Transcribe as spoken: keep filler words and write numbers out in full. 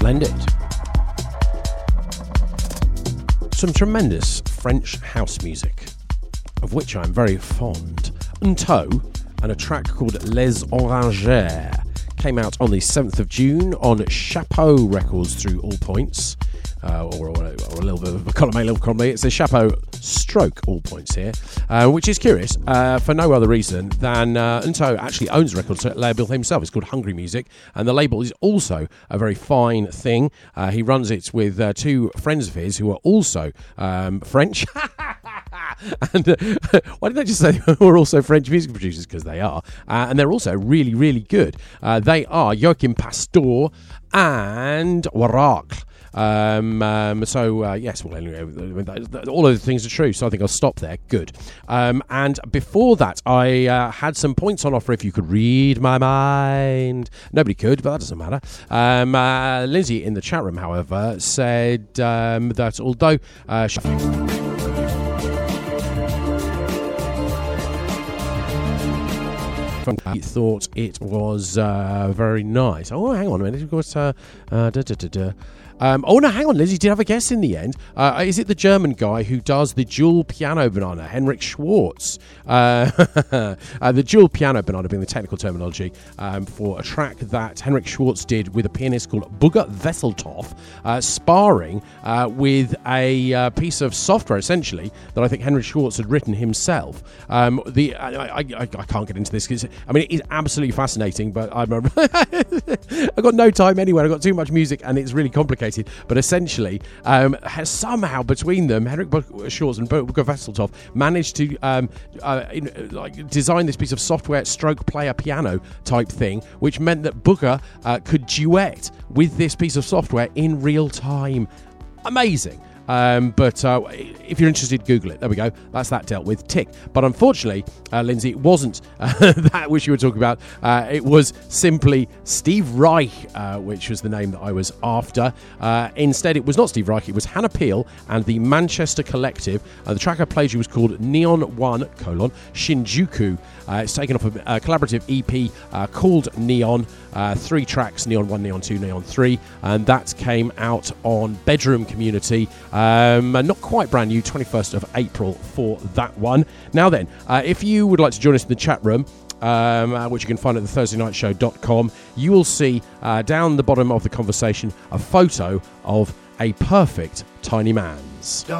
Splendid. Some tremendous French house music, of which I'm very fond. Unto, and a track called Les Orangères, came out on the seventh of June on Chapeau Records through All Points. Uh, or, or, or a little bit of a column A, little column B. It's a Chapeau stroke All Points here, uh, which is curious uh, for no other reason than uh, Unto actually owns a record label himself. It's called Hungry Music, and the label is also a very fine thing. Uh, he runs it with uh, two friends of his who are also um, French. And uh, why didn't I just say they were also French music producers? Because they are. Uh, and they're also really, really good. Uh, they are Joachim Pastor and Waracle. Um, um, so, uh, yes, well, anyway, all of the things are true, so I think I'll stop there. Good. Um, and before that, I uh, had some points on offer if you could read my mind. Nobody could, but that doesn't matter. Um, uh, Lindsay in the chat room, however, said um, that although... Uh, she He thought it was uh, very nice. Oh, hang on a minute. We've got uh, uh, da, da, da, da. Um, oh no, hang on, Liz, you did have a guess in the end. Uh, is it the German guy who does the dual piano banana, Henrik Schwartz? Uh, uh, the dual piano banana being the technical terminology um, for a track that Henrik Schwartz did with a pianist called Bugger Wesseltoff, uh, sparring uh, with a uh, piece of software, essentially, that I think Henrik Schwartz had written himself. Um, the I, I, I, I can't get into this because, I mean, it is absolutely fascinating, but I'm a I've got no time anyway. I've got too much music and it's really complicated. But essentially, um, has somehow between them, Henrik Schwartz and Bugger Wesseltoff managed to um, uh, in, like, design this piece of software stroke player piano type thing, which meant that Bugger uh, could duet with this piece of software in real time. Amazing. Um, but uh, if you're interested, Google it. There we go. That's that dealt with. Tick. But unfortunately, uh, Lindsay, it wasn't uh, that which you were talking about. Uh, it was simply Steve Reich, uh, which was the name that I was after. Uh, instead, it was not Steve Reich. It was Hannah Peel and the Manchester Collective. Uh, the track I played you was called Neon one, colon, Shinjuku. Uh, it's taken off a, a collaborative E P uh, called Neon. Uh, three tracks, Neon one, Neon two, Neon three. And that came out on Bedroom Community. Um, not quite brand new, twenty-first of April for that one. Now then, uh, if you would like to join us in the chat room, um, uh, which you can find at the thursday night show dot com, you will see uh, down the bottom of the conversation a photo of a perfect Tiny Mans.